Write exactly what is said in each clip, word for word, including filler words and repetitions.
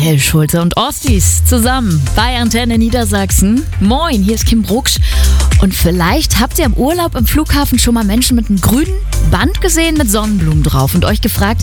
Michael Schulte und Ostis zusammen bei Antenne Niedersachsen. Moin, hier ist Kim Brucksch. Und vielleicht habt ihr im Urlaub im Flughafen schon mal Menschen mit einem grünen Band gesehen mit Sonnenblumen drauf und euch gefragt,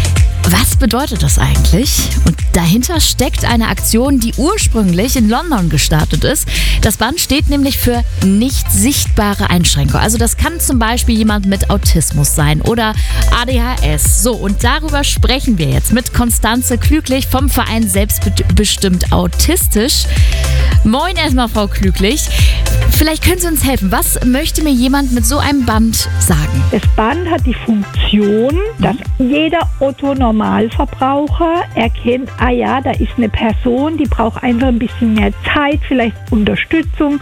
was bedeutet das eigentlich? Und dahinter steckt eine Aktion, die ursprünglich in London gestartet ist. Das Band steht nämlich für nicht sichtbare Einschränkung. Also das kann zum Beispiel jemand mit Autismus sein oder A D H S. So, und darüber sprechen wir jetzt mit Constanze Klüglich vom Verein Selbstbestimmt Autistisch. Moin erstmal, Frau Klüglich. Vielleicht können Sie uns helfen. Was möchte mir jemand mit so einem Band sagen? Das Band hat die Funktion, dass jeder Otto-Normalverbraucher erkennt, ah ja, da ist eine Person, die braucht einfach ein bisschen mehr Zeit, vielleicht Unterstützung.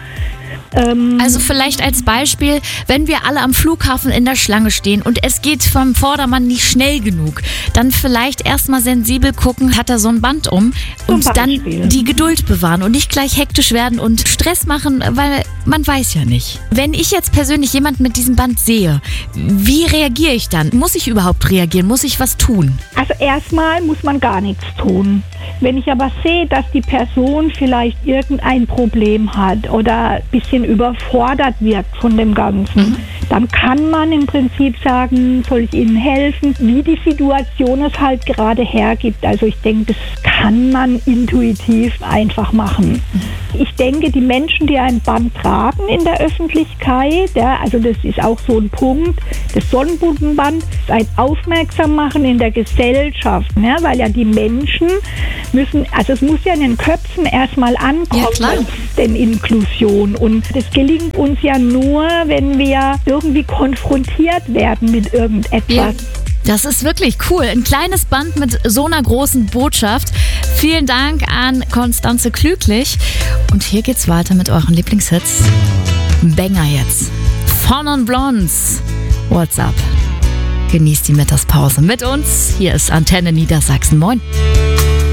Ähm also vielleicht als Beispiel, wenn wir alle am Flughafen in der Schlange stehen und es geht vom Vordermann nicht schnell genug, dann vielleicht erstmal sensibel gucken, hat er so ein Band um und dann die Geduld bewahren und nicht gleich hektisch werden und Stress machen, weil man weiß ja nicht. Wenn ich jetzt persönlich jemanden mit diesem Band sehe, wie reagiere ich dann? Muss ich überhaupt reagieren? Muss ich was tun? Also erstmal muss man gar nichts tun. Wenn ich aber sehe, dass die Person vielleicht irgendein Problem hat oder ein bisschen überfordert wird von dem Ganzen, mhm. dann kann man im Prinzip sagen, soll ich Ihnen helfen, wie die Situation es halt gerade hergibt. Also ich denke, das kann man intuitiv einfach machen. Ich denke, die Menschen, die ein Band tragen in der Öffentlichkeit, ja, also das ist auch so ein Punkt, das Sonnenblumenband ist ein Aufmerksammachen in der Gesellschaft, ja, weil ja die Menschen müssen, also es muss ja in den Köpfen erstmal ankommen, ja, denn Inklusion. Und das gelingt uns ja nur, wenn wir irgendwie konfrontiert werden mit irgendetwas. Ja. Das ist wirklich cool. Ein kleines Band mit so einer großen Botschaft. Vielen Dank an Constanze Klüglich. Und hier geht's weiter mit euren Lieblingshits. Banger jetzt. Von und Blondes. What's up? Genießt die Mittagspause mit uns. Hier ist Antenne Niedersachsen. Moin.